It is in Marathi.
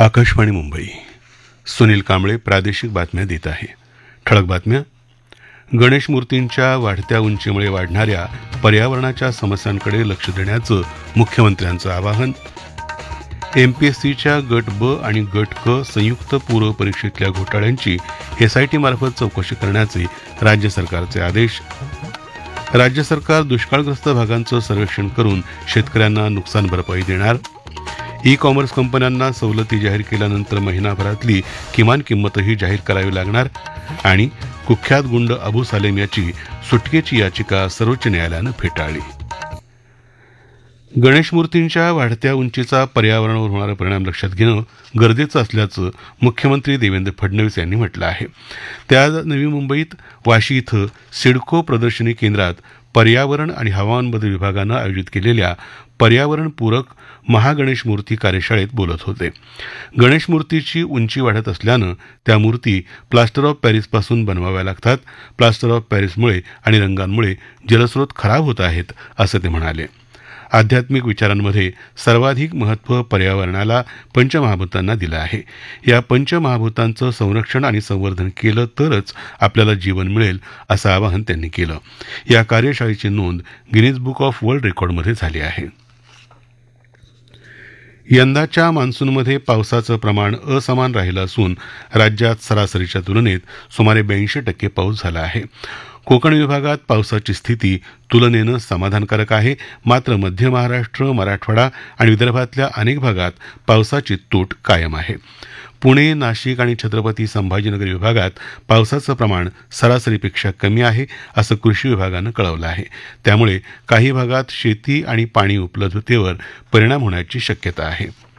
आकाशवाणी मुंबई. सुनील कांबळे प्रादेशिक बातम्या देत आहे. ठळक बातम्या. गणेश मूर्तींच्या वाढत्या उंचीमुळे वाढणाऱ्या पर्यावरणाच्या समस्यांकडे लक्ष देण्याचं मुख्यमंत्र्यांचं आवाहन. एमपीएससीच्या गट ब आणि गट क संयुक्त पूर्व परीक्षेतल्या घोटाळ्यांची एसआयटीमार्फत चौकशी करण्याचे राज्य सरकारचे आदेश. राज्य सरकार दुष्काळग्रस्त भागांचं सर्वेक्षण करून शेतकऱ्यांना नुकसान भरपाई देणार. ई कॉमर्स कंपन्यांना सवलती जाहीर केल्यानंतर महिनाभरातली किमान किंमतही जाहीर करावी लागणार. आणि कुख्यात गुंड अबू सालेम याची सुटकेची याचिका सर्वोच्च न्यायालयानं फेटाळली. गणेश मूर्तींच्या वाढत्या उंचीचा पर्यावरणावर होणारा परिणाम लक्षात घेणं गरजेचं असल्याचं मुख्यमंत्री देवेंद्र फडणवीस यांनी म्हटलं आहे. ते आज नवी मुंबईत वाशी इथं सिडको प्रदर्शनी केंद्रात पर्यावरण आणि हवामान बदल विभागानं आयोजित केलेल्या पर्यावरणपूरक महागणेश मूर्ती कार्यशाळेत बोलत होते. गणेश मूर्तीची उंची वाढत असल्यानं त्या मूर्ती प्लास्टर ऑफ पॅरिसपासून बनवाव्या लागतात. प्लास्टर ऑफ पॅरिसमुळे आणि रंगांमुळे जलस्रोत खराब होत आहेत असं ते म्हणाले. आध्यात्मिक विचारांमध्ये सर्वाधिक महत्त्व पर्यावरणाला पंचमहाभूतांना दिलं आहे. या पंचमहाभूतांचं संरक्षण आणि संवर्धन केलं तरच आपल्याला जीवन मिळेल असं आवाहन त्यांनी केलं. या कार्यशाळेची नोंद गिनीज बुक ऑफ वर्ल्ड रेकॉर्डमध्ये झाली आहे. यंदाच्या मान्सूनमध्ये पावसाचं प्रमाण असमान राहिलं असून राज्यात सरासरीच्या तुलनेत सुमारे 82% पाऊस झाला आहे. कोकण विभागात पावसाची स्थिती तुलनेनं समाधानकारक आहे. मात्र मध्य महाराष्ट्र, मराठवाडा आणि विदर्भातल्या अनेक भागात पावसाची तूट कायम आहे. पुणे, नाशिक आणि छत्रपती संभाजीनगर विभागात पावसाचं प्रमाण सरासरीपेक्षा कमी आहे असं कृषी विभागानं कळवलं आहे. त्यामुळे काही भागात शेती आणि पाणी उपलब्धतेवर परिणाम होण्याची शक्यता आहे.